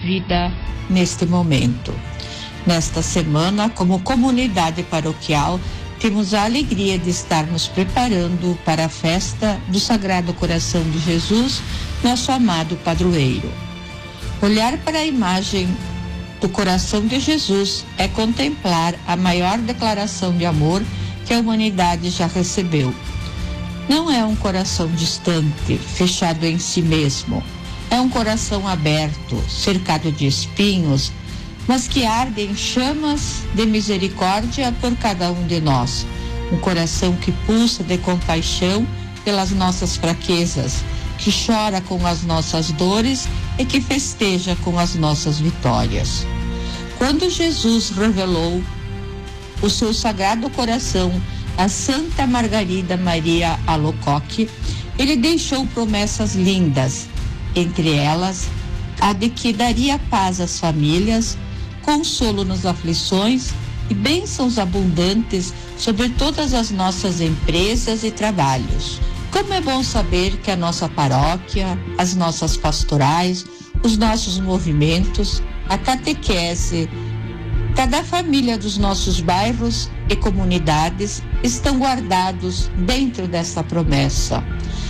vida neste momento. Nesta semana, como comunidade paroquial, temos a alegria de estar nos preparando para a festa do Sagrado Coração de Jesus, nosso amado padroeiro. Olhar para a imagem do coração de Jesus é contemplar a maior declaração de amor que a humanidade já recebeu. Não é um coração distante, fechado em si mesmo. É um coração aberto, cercado de espinhos, mas que arde em chamas de misericórdia por cada um de nós. Um coração que pulsa de compaixão pelas nossas fraquezas, que chora com as nossas dores e que festeja com as nossas vitórias. Quando Jesus revelou o seu Sagrado Coração a Santa Margarida Maria Alacoque, ele deixou promessas lindas, entre elas a de que daria paz às famílias, consolo nas aflições e bênçãos abundantes sobre todas as nossas empresas e trabalhos. Como é bom saber que a nossa paróquia, as nossas pastorais, os nossos movimentos, a catequese, cada família dos nossos bairros e comunidades estão guardados dentro dessa promessa.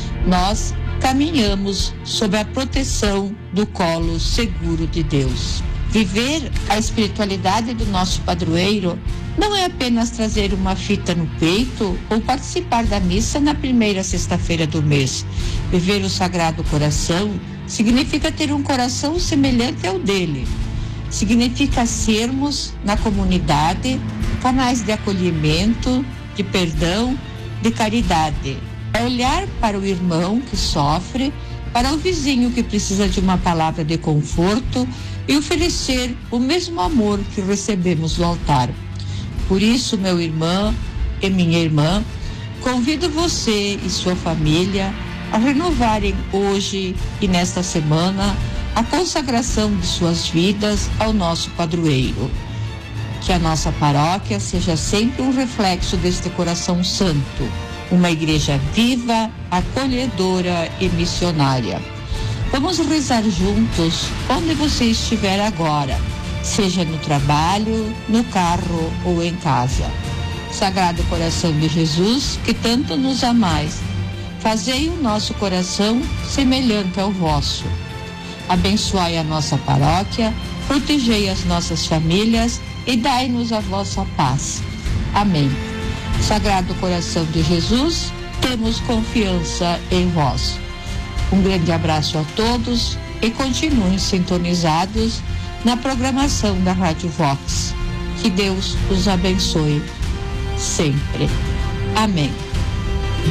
Nós caminhamos sob a proteção do colo seguro de Deus. Viver a espiritualidade do nosso padroeiro não é apenas trazer uma fita no peito ou participar da missa na primeira sexta-feira do mês. Viver o Sagrado Coração significa ter um coração semelhante ao dele. Significa sermos, na comunidade, canais de acolhimento, de perdão, de caridade. É olhar para o irmão que sofre, para o vizinho que precisa de uma palavra de conforto e oferecer o mesmo amor que recebemos do altar. Por isso, meu irmão e minha irmã, convido você e sua família a renovarem hoje e nesta semana a consagração de suas vidas ao nosso padroeiro. Que a nossa paróquia seja sempre um reflexo deste coração santo, uma igreja viva, acolhedora e missionária. Vamos rezar juntos onde você estiver agora, seja no trabalho, no carro ou em casa. Sagrado Coração de Jesus, que tanto nos amais, fazei o nosso coração semelhante ao vosso. Abençoai a nossa paróquia, protegei as nossas famílias e dai-nos a vossa paz. Amém. Sagrado Coração de Jesus, temos confiança em vós. Um grande abraço a todos e continuem sintonizados na programação da Rádio Vox. Que Deus os abençoe sempre. Amém.